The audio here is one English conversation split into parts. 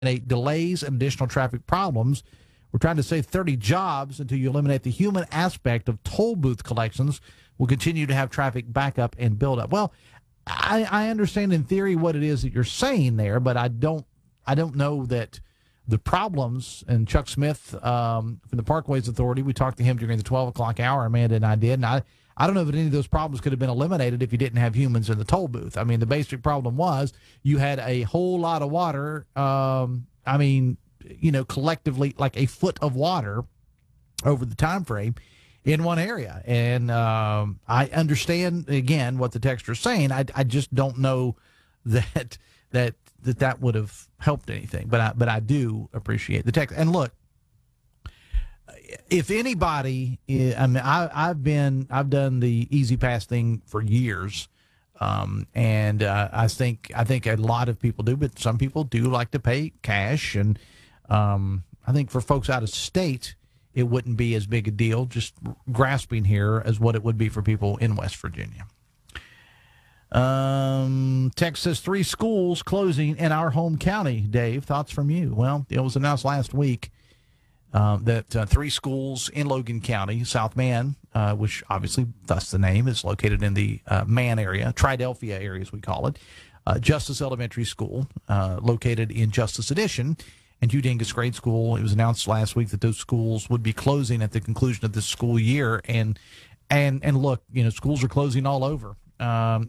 delays and additional traffic problems. We're trying to save 30 jobs until you eliminate the human aspect of toll booth collections. We'll continue to have traffic backup and build up. Well, I understand in theory what it is that you're saying there, but I don't know that the problems. And Chuck Smith from the Parkways Authority, we talked to him during the 12 o'clock hour, Amanda and I did, and I don't know that any of those problems could have been eliminated if you didn't have humans in the toll booth. I mean, the basic problem was you had a whole lot of water, collectively like a foot of water over the time frame in one area. And I understand, again, what the texter is saying. I just don't know that would have helped anything. But I do appreciate the text. And look, if anybody, I've done the Easy Pass thing for years, and I think a lot of people do, but some people do like to pay cash, and I think for folks out of state, it wouldn't be as big a deal. Just grasping here as what it would be for people in West Virginia. Text says 3 schools closing in our home county. Dave, thoughts from you? Well, it was announced last week that 3 schools in Logan County, South Man, which obviously thus the name, is located in the Man area, Triadelphia area as we call it, Justice Elementary School, located in Justice Addition, and Hugh Dingus Grade School. It was announced last week that those schools would be closing at the conclusion of this school year. And look, schools are closing all over. I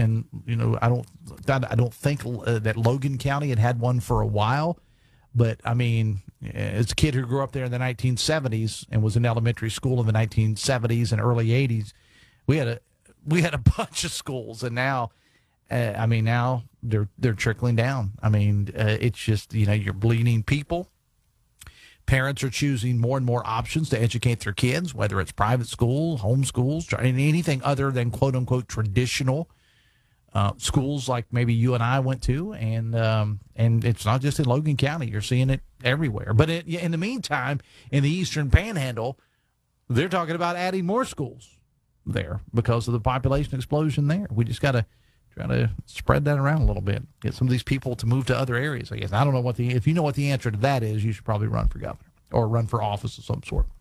don't think that Logan County had one for a while. But, I mean, as a kid who grew up there in the 1970s and was in elementary school in the 1970s and early 80s, we had a bunch of schools, and now, now they're trickling down. I mean, it's just, you're bleeding people. Parents are choosing more and more options to educate their kids, whether it's private school, home schools, anything other than quote unquote traditional schools like maybe you and I went to, and it's not just in Logan County. You're seeing it everywhere. But in the meantime, in the Eastern Panhandle, they're talking about adding more schools there because of the population explosion there. We just got to try to spread that around a little bit, get some of these people to move to other areas, I guess. I don't know if you know what the answer to that is, you should probably run for governor or run for office of some sort.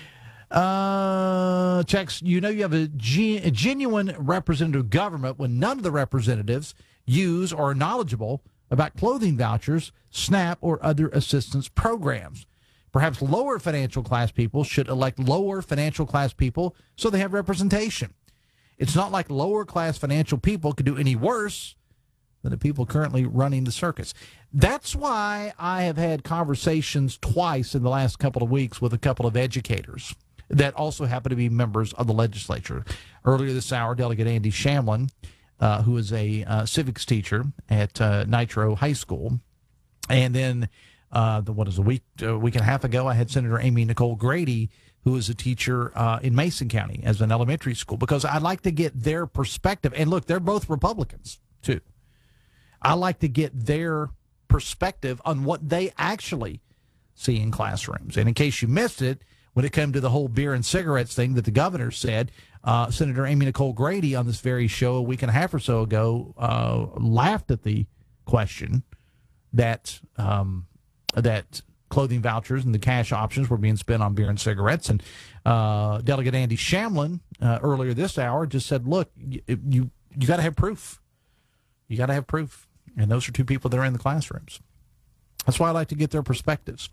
Checks, you have a genuine representative government when none of the representatives use or are knowledgeable about clothing vouchers, SNAP, or other assistance programs. Perhaps lower financial class people should elect lower financial class people so they have representation. It's not like lower class financial people could do any worse than the people currently running the circus. That's why I have had conversations twice in the last couple of weeks with a couple of educators that also happen to be members of the legislature. Earlier this hour, Delegate Andy Shamlin, who is a civics teacher at Nitro High School, and then a week and a half ago, I had Senator Amy Nicole Grady, who is a teacher in Mason County as an elementary school, because I'd like to get their perspective. And look, they're both Republicans, too. I like to get their perspective on what they actually see in classrooms. And in case you missed it, when it came to the whole beer and cigarettes thing that the governor said, Senator Amy Nicole Grady on this very show a week and a half or so ago laughed at the question that clothing vouchers and the cash options were being spent on beer and cigarettes. And Delegate Andy Shamlin earlier this hour just said, look, you got to have proof. You got to have proof. And those are 2 people that are in the classrooms. That's why I like to get their perspectives.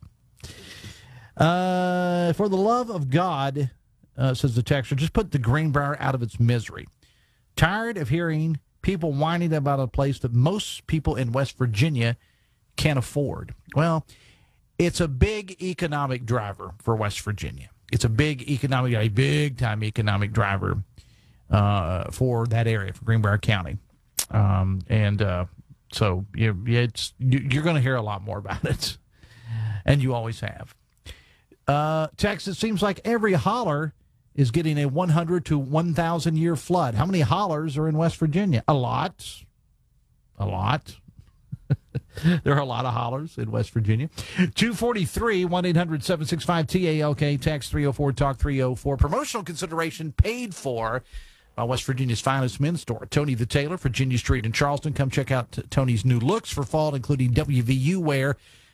For the love of God, says the texter, just put the Greenbrier out of its misery. Tired of hearing people whining about a place that most people in West Virginia can't afford. Well, it's a big economic driver for West Virginia. It's a big-time economic driver for that area, for Greenbrier County. So you're going to hear a lot more about it, and you always have. Text, it seems like every holler is getting a 100 to 1,000 year flood. How many hollers are in West Virginia? A lot. There are a lot of hollers in West Virginia. 243 1-800-765-TALK. Text 304 Talk 304. Promotional consideration paid for West Virginia's finest men's store, Tony the Tailor, Virginia Street in Charleston. Come check out Tony's new looks for fall, including WVU wear